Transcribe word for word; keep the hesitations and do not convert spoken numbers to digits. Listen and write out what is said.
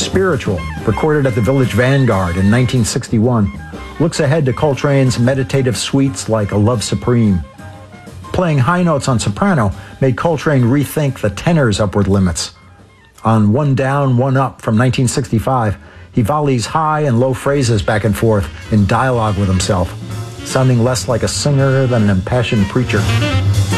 Spiritual, recorded at the Village Vanguard in nineteen sixty-one, looks ahead to Coltrane's meditative suites like A Love Supreme. Playing high notes on soprano made Coltrane rethink the tenor's upward limits. On One Down, One Up from nineteen sixty-five, he volleys high and low phrases back and forth in dialogue with himself, sounding less like a singer than an impassioned preacher.